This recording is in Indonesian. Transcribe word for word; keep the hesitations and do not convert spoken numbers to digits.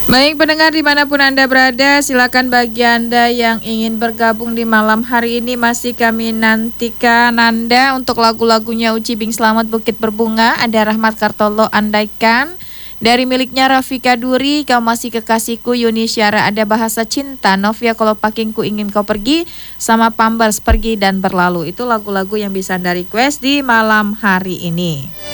Baik pendengar dimanapun Anda berada, silakan bagi Anda yang ingin bergabung di malam hari ini masih kami nantikan Anda untuk lagu-lagunya Uci Bing Selamat Bukit Berbunga, ada Rahmat Kartolo Andaikan, dari miliknya Rafika Duri, Kau Masih Kekasihku, Yuni Syara ada Bahasa Cinta, Novia Kalau Pakingku Ingin Kau Pergi, sama Pambers Pergi dan Berlalu. Itu lagu-lagu yang bisa Anda request di malam hari ini.